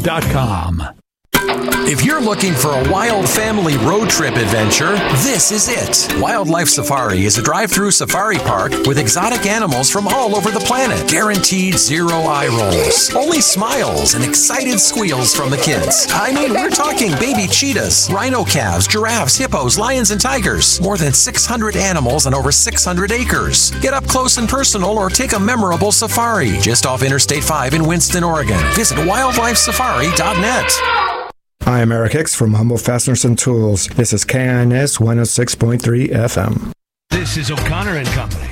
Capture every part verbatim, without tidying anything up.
dot com. If you're looking for a wild family road trip adventure, this is it. Wildlife Safari is a drive-through safari park with exotic animals from all over the planet. Guaranteed zero eye rolls. Only smiles and excited squeals from the kids. I mean, we're talking baby cheetahs, rhino calves, giraffes, hippos, lions, and tigers. More than six hundred animals on over six hundred acres. Get up close and personal or take a memorable safari just off Interstate five in Winston, Oregon. Visit wildlife safari dot net. I am Eric Hicks from Humble Fasteners and Tools. This is K I N S one oh six point three F M. This is O'Connor and Company.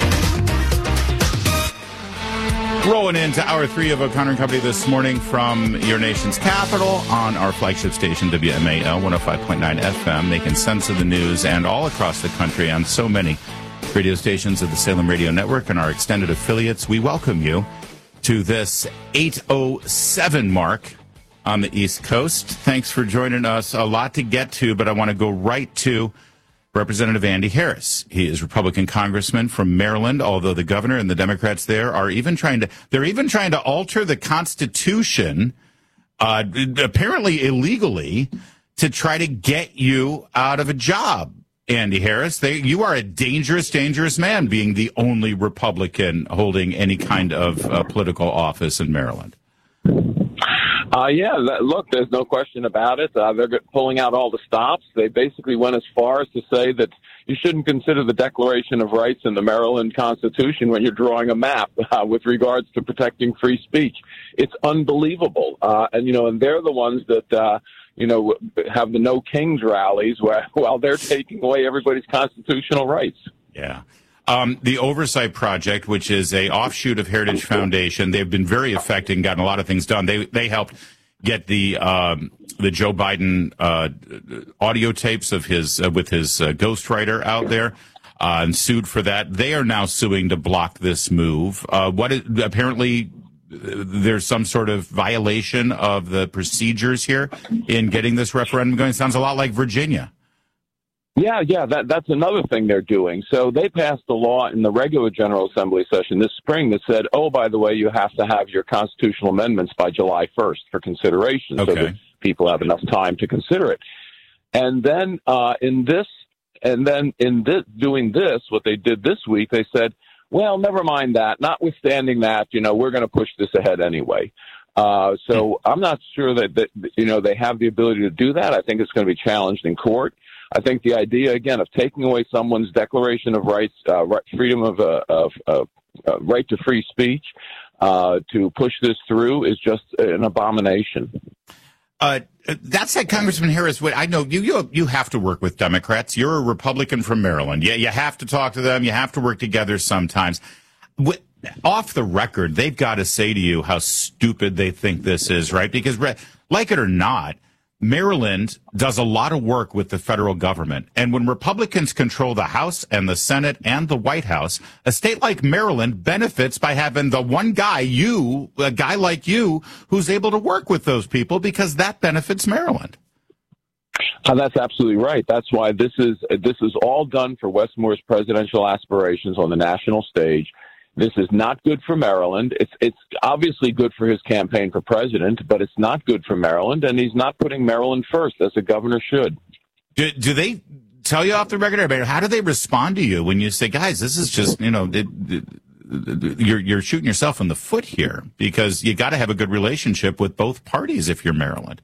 Rolling into hour three of O'Connor and Company this morning from your nation's capital on our flagship station, W M A L one oh five point nine F M, making sense of the news and all across the country on so many radio stations of the Salem Radio Network and our extended affiliates. We welcome you to this eight oh seven mark on the East Coast. Thanks for joining us. A lot to get to, but I want to go right to Representative Andy Harris. He is Republican congressman from Maryland, although the governor and the Democrats there are even trying to, they're even trying to alter the Constitution, uh, apparently illegally, to try to get you out of a job. Andy Harris, they, you are a dangerous, dangerous man, being the only Republican holding any kind of uh, political office in Maryland. Uh, yeah, look, there's no question about it. Uh, they're pulling out all the stops. They basically went as far as to say that you shouldn't consider the Declaration of Rights in the Maryland Constitution when you're drawing a map uh, with regards to protecting free speech. It's unbelievable. Uh, and, you know, and they're the ones that, uh, you know, have the No Kings rallies while, while they're taking away everybody's constitutional rights. Yeah. Um, the Oversight Project, which is a offshoot of Heritage Foundation, they've been very effective and gotten a lot of things done. They they helped get the um, the Joe Biden uh, audio tapes of his uh, with his uh, ghostwriter out there uh, and sued for that. They are now suing to block this move. Uh, what is, apparently there's some sort of violation of the procedures here in getting this referendum going. Sounds a lot like Virginia. Yeah, yeah, that, that's another thing they're doing. So they passed a law in the regular General Assembly session this spring that said, oh, by the way, you have to have your constitutional amendments by July first for consideration okay. so that people have enough time to consider it. And then uh, in this, and then in this, doing this, what they did this week, they said, well, never mind that. Notwithstanding that, you know, we're going to push this ahead anyway. Uh, so I'm not sure that, that, you know, they have the ability to do that. I think it's going to be challenged in court. I think the idea, again, of taking away someone's Declaration of Rights, uh, freedom of, uh, of uh, uh, right to free speech, uh, to push this through is just an abomination. Uh, that said, Congressman Harris, I know you, you you have to work with Democrats. You're a Republican from Maryland. Yeah, you have to talk to them. You have to work together sometimes. With, off the record, they've got to say to you how stupid they think this is, right? Because, like it or not, Maryland does a lot of work with the federal government. And when Republicans control the House and the Senate and the White House, a state like Maryland benefits by having the one guy, you, a guy like you, who's able to work with those people because that benefits Maryland. Uh, that's absolutely right. That's why this is this is all done for Wes Moore's presidential aspirations on the national stage. This is not good for Maryland. It's it's obviously good for his campaign for president, but it's not good for Maryland, and he's not putting Maryland first, as a governor should. Do, do they tell you off the record, or how do they respond to you when you say, guys, this is just, you know, it, it, it, you're, you're shooting yourself in the foot here, because you got to have a good relationship with both parties if you're Maryland?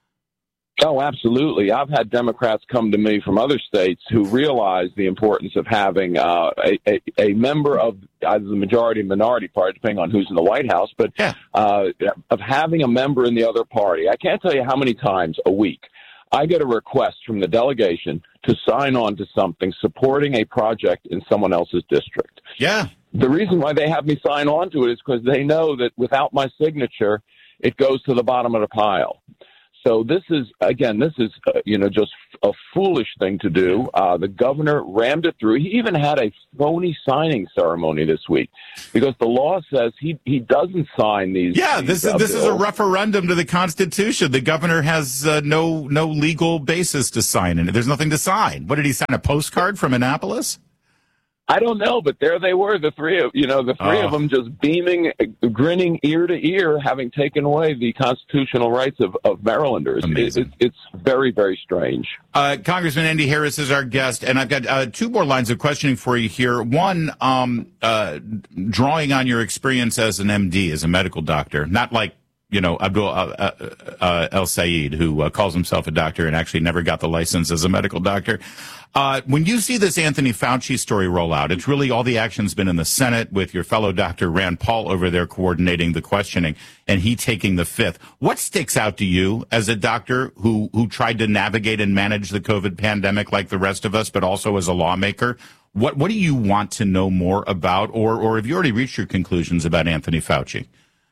Oh, absolutely. I've had Democrats come to me from other states who realize the importance of having uh, a, a, a member of either the majority or minority party, depending on who's in the White House, but yeah. uh, of having a member in the other party. I can't tell you how many times a week I get a request from the delegation to sign on to something supporting a project in someone else's district. Yeah. The reason why they have me sign on to it is because they know that without my signature, it goes to the bottom of the pile. So this is, again, this is, uh, you know, just a foolish thing to do. Uh, the governor rammed it through. He even had a phony signing ceremony this week because the law says he, he doesn't sign these. Yeah, these, this is uh, this bills. is a referendum to the Constitution. The governor has uh, no no legal basis to sign in it. There's nothing to sign. What did he sign? A postcard from Annapolis? I don't know, but there they were, the three of you know, the three oh. of them just beaming, grinning ear to ear, having taken away the constitutional rights of, of Marylanders. It, it, it's very, very strange. Uh, Congressman Andy Harris is our guest, and I've got uh, two more lines of questioning for you here. One, um, uh, drawing on your experience as an M D, as a medical doctor, not like you know, Abdul uh, uh, uh, El Sayed, who uh, calls himself a doctor and actually never got the license as a medical doctor. Uh, when you see this Anthony Fauci story roll out, it's really all the action's been in the Senate with your fellow Doctor Rand Paul over there coordinating the questioning and he taking the fifth. What sticks out to you as a doctor who, who tried to navigate and manage the COVID pandemic like the rest of us, but also as a lawmaker? What, what do you want to know more about, or, or have you already reached your conclusions about Anthony Fauci?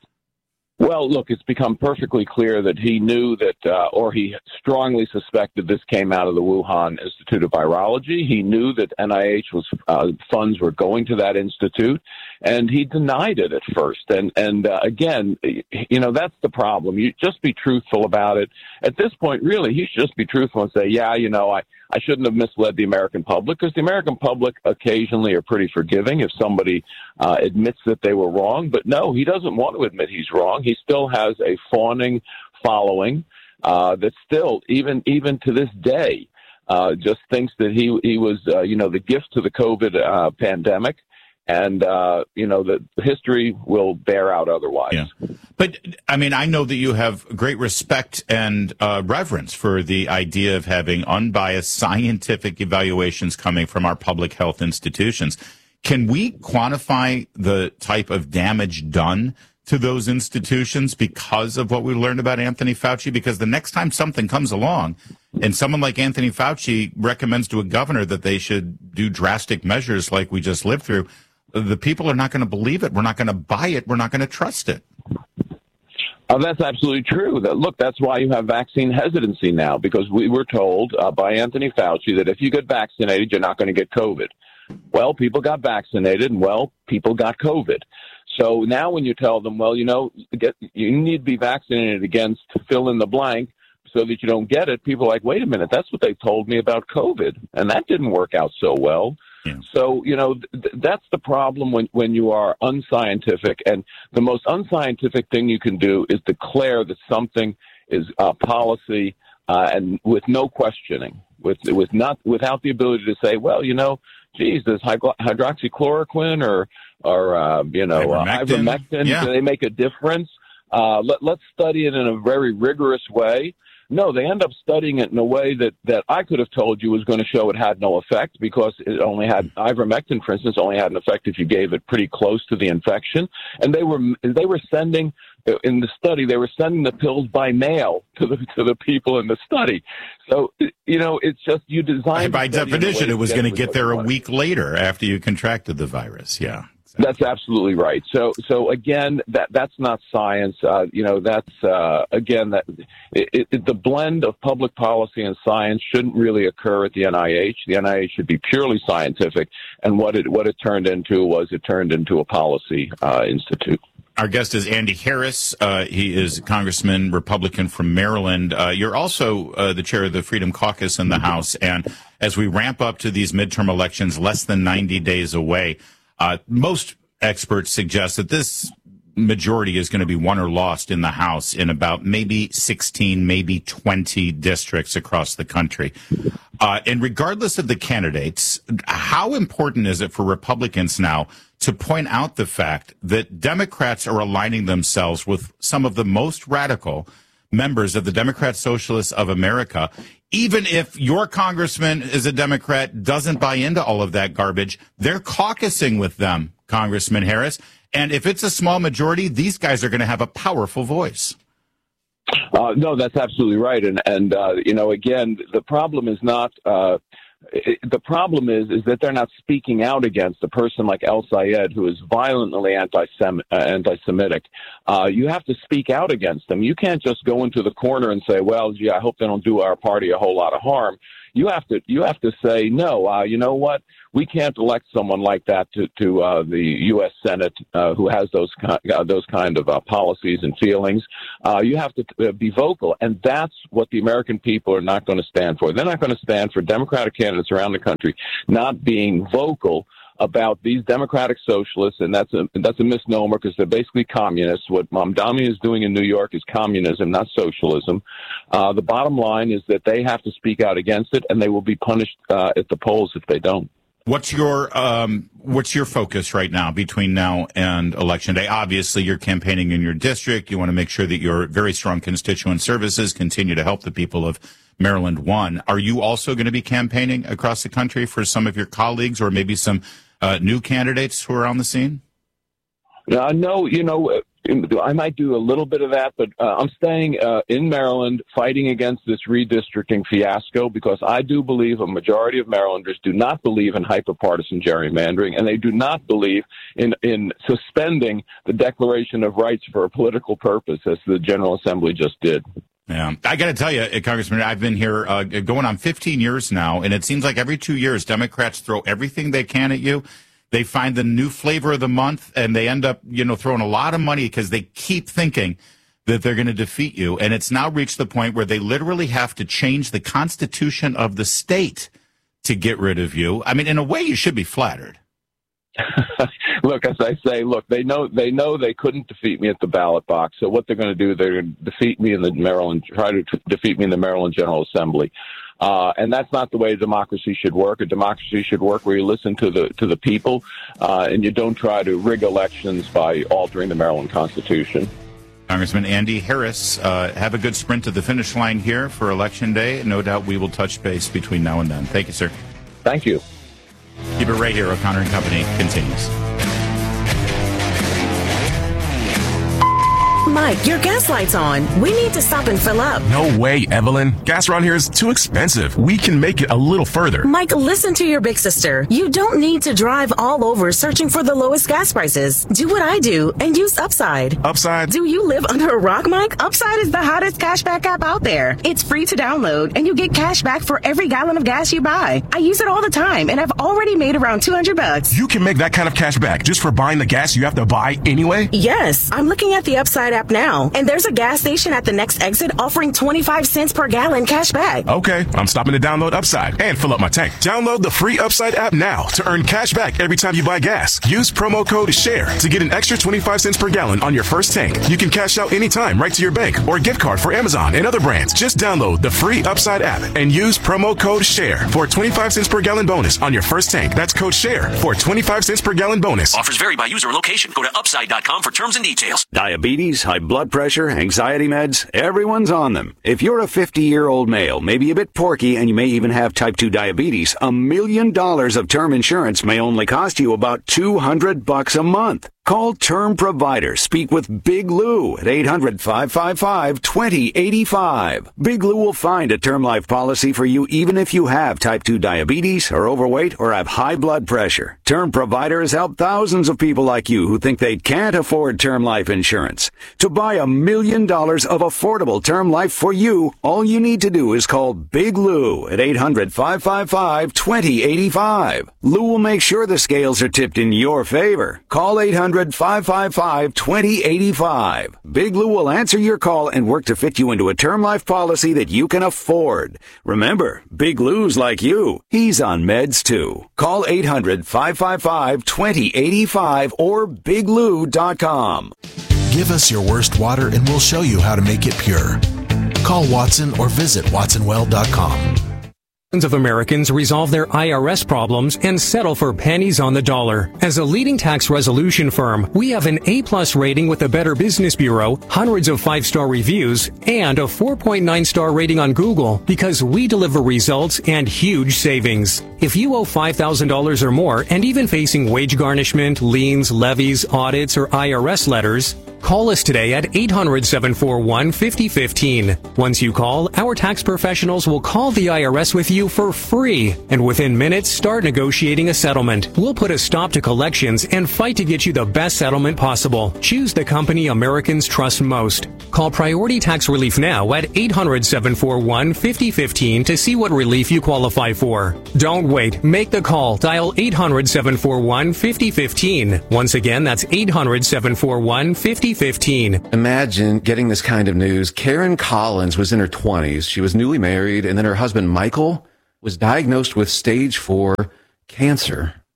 Well, look, it's become perfectly clear that he knew that, uh, or he strongly suspected this came out of the Wuhan Institute of Virology. He knew that N I H was uh, funds were going to that institute, and he denied it at first. And and uh, again, you know, that's the problem. You just be truthful about it. At this point, really, he should just be truthful and say, yeah, you know, I. I shouldn't have misled the American public, because the American public occasionally are pretty forgiving if somebody uh, admits that they were wrong. But no, he doesn't want to admit he's wrong. He still has a fawning following uh, that still, even even to this day, uh, just thinks that he he was, uh, you know, the gift to the COVID uh, pandemic. And, uh, you know, the history will bear out otherwise. Yeah. But, I mean, I know that you have great respect and uh, reverence for the idea of having unbiased scientific evaluations coming from our public health institutions. Can we quantify the type of damage done to those institutions because of what we learned about Anthony Fauci? Because the next time something comes along and someone like Anthony Fauci recommends to a governor that they should do drastic measures like we just lived through, the people are not going to believe it. We're not going to buy it. We're not going to trust it. Oh, that's absolutely true. That, look, that's why you have vaccine hesitancy now, because we were told uh, by Anthony Fauci that if you get vaccinated, you're not going to get COVID. Well, people got vaccinated, and, well, people got COVID. So now when you tell them, well, you know, get, you need to be vaccinated against fill in the blank so that you don't get it, people are like, wait a minute, that's what they told me about COVID, and that didn't work out so well. Yeah. So, you know, th- that's the problem when, when you are unscientific. And the most unscientific thing you can do is declare that something is uh, policy uh, and with no questioning, with with not without the ability to say, well, you know, geez, does hydro- hydroxychloroquine or, or uh, you know, ivermectin, uh, ivermectin yeah. do they make a difference? Uh, let, let's study it in a very rigorous way. No, they end up studying it in a way that, that I could have told you was going to show it had no effect, because it only had ivermectin, for instance, only had an effect if you gave it pretty close to the infection. And they were they were sending in the study they were sending the pills by mail to the to the people in the study. So you know, it's just you designed by definition it was going to get there a week later after you contracted the virus. Yeah. That's absolutely right. So, so again, that that's not science. Uh, you know, that's uh, again that it, it, the blend of public policy and science shouldn't really occur at the N I H. The N I H should be purely scientific, and what it what it turned into was it turned into a policy uh, institute. Our guest is Andy Harris. Uh, he is a congressman, Republican from Maryland. Uh, you're also uh, the chair of the Freedom Caucus in the House, and as we ramp up to these midterm elections, less than ninety days away. Uh, most experts suggest that this majority is going to be won or lost in the House in about maybe sixteen, maybe twenty districts across the country. Uh, and regardless of the candidates, how important is it for Republicans now to point out the fact that Democrats are aligning themselves with some of the most radical members of the Democrat Socialists of America? Even if your congressman is a Democrat, doesn't buy into all of that garbage, they're caucusing with them, Congressman Harris. And if it's a small majority, these guys are going to have a powerful voice. Uh, no, that's absolutely right. And, and uh, you know, again, the problem is not uh, it, the problem is is that they're not speaking out against a person like El Sayed, who is violently anti-Sem- uh, anti-Semitic. Uh, you have to speak out against them. You can't just go into the corner and say, well, gee, I hope they don't do our party a whole lot of harm. You have to you have to say, no, uh, you know what? We can't elect someone like that to, to uh, the U S Senate uh, who has those uh, those kind of uh, policies and feelings. Uh, you have to uh, be vocal, and that's what the American people are not going to stand for. They're not going to stand for Democratic candidates around the country not being vocal about these democratic socialists, and that's a that's a misnomer because they're basically communists. What Mamdani is doing in New York is communism, not socialism. Uh, the bottom line is that they have to speak out against it, and they will be punished uh, at the polls if they don't. What's your um, what's your focus right now between now and Election Day? Obviously, you're campaigning in your district. You want to make sure that your very strong constituent services continue to help the people of Maryland One. Are you also going to be campaigning across the country for some of your colleagues or maybe some uh, new candidates who are on the scene? Uh, no, you know, I might do a little bit of that, but uh, I'm staying uh, in Maryland fighting against this redistricting fiasco because I do believe a majority of Marylanders do not believe in hyperpartisan gerrymandering, and they do not believe in, in suspending the Declaration of Rights for a political purpose, as the General Assembly just did. Yeah, I got to tell you, Congressman, I've been here uh, going on fifteen years now, and it seems like every two years, Democrats throw everything they can at you. They find the new flavor of the month, and they end up, you know, throwing a lot of money because they keep thinking that they're going to defeat you. And it's now reached the point where they literally have to change the constitution of the state to get rid of you. I mean, in a way, you should be flattered. Look, as I say, look, they know they know they couldn't defeat me at the ballot box. So what they're going to do, they're going to defeat me in the Maryland, try to t- defeat me in the Maryland General Assembly. Uh, and that's not the way democracy should work. A democracy should work where you listen to the to the people, uh, and you don't try to rig elections by altering the Maryland Constitution. Congressman Andy Harris, uh, have a good sprint to the finish line here for Election Day. No doubt we will touch base between now and then. Thank you, sir. Thank you. Keep it right here. O'Connor and Company continues. Mike, your gas light's on. We need to stop and fill up. No way, Evelyn. Gas around here is too expensive. We can make it a little further. Mike, listen to your big sister. You don't need to drive all over searching for the lowest gas prices. Do what I do and use Upside. Upside? Do you live under a rock, Mike? Upside is the hottest cashback app out there. It's free to download, and you get cash back for every gallon of gas you buy. I use it all the time, and I've already made around two hundred bucks. You can make that kind of cash back just for buying the gas you have to buy anyway? Yes. I'm looking at the Upside app now, and there's a gas station at the next exit offering twenty-five cents per gallon cash back. Okay, I'm stopping to download Upside and fill up my tank. Download the free Upside app now to earn cash back every time you buy gas. Use promo code SHARE to get an extra twenty-five cents per gallon on your first tank. You can cash out anytime right to your bank or gift card for Amazon and other brands. Just download the free Upside app and use promo code SHARE for a twenty-five cents per gallon bonus on your first tank. That's code SHARE for a twenty-five cents per gallon bonus. Offers vary by user and location. Go to upside dot com for terms and details. Diabetes, high blood pressure, anxiety meds, everyone's on them. If you're a fifty-year-old male, maybe a bit porky, and you may even have type two diabetes, a million dollars of term insurance may only cost you about two hundred bucks a month. Call Term Provider. Speak with Big Lou at eight hundred, five five five, two zero eight five. Big Lou will find a term life policy for you even if you have type two diabetes, are overweight, or have high blood pressure. Term Provider has helped thousands of people like you who think they can't afford term life insurance. To buy a million dollars of affordable term life for you, all you need to do is call Big Lou at eight hundred, five five five, two zero eight five. Lou will make sure the scales are tipped in your favor. Call eight hundred, five five five, two zero eight five. Big Lou will answer your call and work to fit you into a term life policy that you can afford. Remember, Big Lou's like you. He's on meds too. Call eight hundred, five five five, two zero eight five or big lou dot com. Give us your worst water and we'll show you how to make it pure. Call Watson or visit watson well dot com. Of Americans resolve their I R S problems and settle for pennies on the dollar. As a leading tax resolution firm, we have an A-plus rating with the Better Business Bureau, hundreds of five-star reviews, and a four point nine star rating on Google because we deliver results and huge savings. If you owe five thousand dollars or more and even facing wage garnishment, liens, levies, audits, or I R S letters, call us today at eight hundred, seven four one, five zero one five. Once you call, our tax professionals will call the I R S with you for free, and within minutes start negotiating a settlement. We'll put a stop to collections and fight to get you the best settlement possible. Choose the company Americans trust most. Call Priority Tax Relief now at eight hundred, seven four one, five zero one five to see what relief you qualify for. Don't wait. Make the call. Dial eight hundred, seven four one, five zero one five. Once again, that's eight hundred, seven four one, five zero one five. Imagine getting this kind of news. Karen Collins was in her twenties. She was newly married, and then her husband, Michael, was diagnosed with stage four cancer.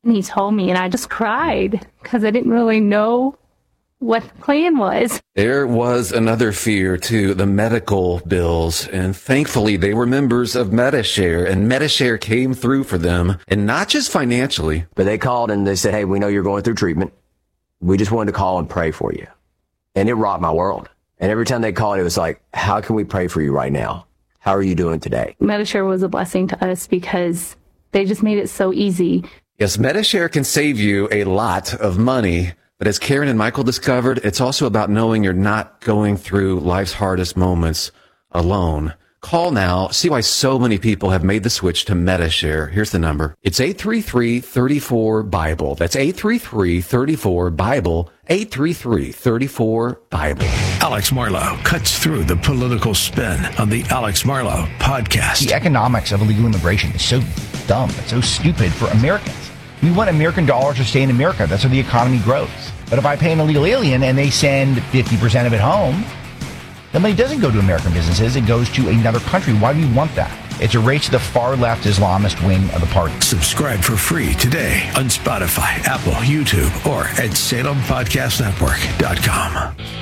And he told me, and I just cried because I didn't really know what the plan was. There was another fear, too, the medical bills. And thankfully, they were members of Medi-Share, and Medi-Share came through for them, and not just financially. But they called and they said, hey, we know you're going through treatment. We just wanted to call and pray for you. And it rocked my world. And every time they called, it was like, how can we pray for you right now? How are you doing today? Medi-Share was a blessing to us because they just made it so easy. Yes, Medi-Share can save you a lot of money. But as Karen and Michael discovered, it's also about knowing you're not going through life's hardest moments alone. Call now. See why so many people have made the switch to Medi-Share. Here's the number. It's eight three three, three four, Bible. That's eight three three, three four, Bible. eight three three, three four, Bible. Alex Marlow cuts through the political spin on the Alex Marlow podcast. The economics of illegal immigration is so dumb. It's so stupid for Americans. We want American dollars to stay in America. That's how the economy grows. But if I pay an illegal alien and they send fifty percent of it home, the money doesn't go to American businesses. It goes to another country. Why do we want that? It's a race to the far-left Islamist wing of the party. Subscribe for free today on Spotify, Apple, YouTube, or at Salem Podcast Network dot com.